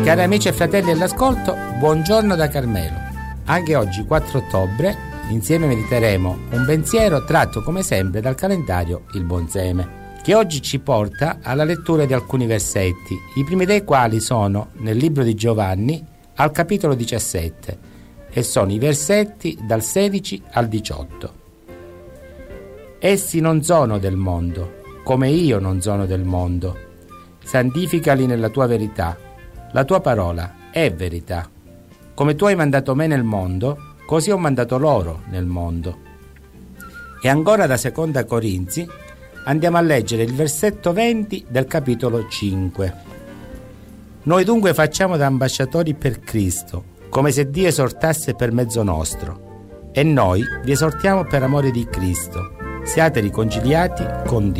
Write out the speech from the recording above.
Cari amici e fratelli all'ascolto, buongiorno da Carmelo. Anche oggi, 4 ottobre, insieme mediteremo un pensiero tratto come sempre dal calendario Il Buon Seme, che oggi ci porta alla lettura di alcuni versetti, i primi dei quali sono nel libro di Giovanni al capitolo 17 e sono i versetti dal 16 al 18. Essi non sono del mondo, come io non sono del mondo. Santificali nella tua verità. La tua parola è verità. Come tu hai mandato me nel mondo, così ho mandato loro nel mondo. E ancora da Seconda Corinzi andiamo a leggere il versetto 20 del capitolo 5. Noi dunque facciamo da ambasciatori per Cristo, come se Dio esortasse per mezzo nostro. E noi vi esortiamo per amore di Cristo. Siate riconciliati con Dio.